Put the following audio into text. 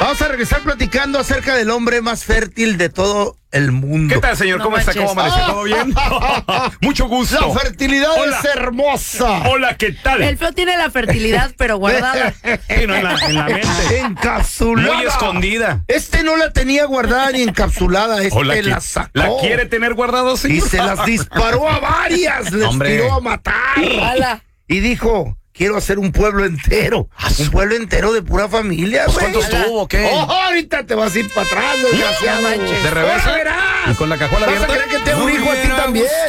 Vamos a regresar platicando acerca del hombre más fértil de todo el mundo. ¿Qué tal, señor? ¿Cómo está? ¿Cómo amanece? ¿Todo bien? Mucho gusto. La fertilidad es hermosa. Hola, ¿qué tal? El feo tiene la fertilidad, pero guardada. Sí, no, en la mente. Encapsulada. Muy escondida. No la tenía guardada ni encapsulada. La sacó. ¿La quiere tener guardada, señor? Y se las disparó a varias. Les tiró a matar. Ala. Y dijo... Quiero hacer un pueblo entero. Un pueblo entero de pura familia, güey. ¿Cuántos tuvo o qué? Oh, ahorita te vas a ir para atrás, desgraciado. De revés. Ahora verás. Y con la cajuela Vas a abierta. querer que te dé un hijo a ti también.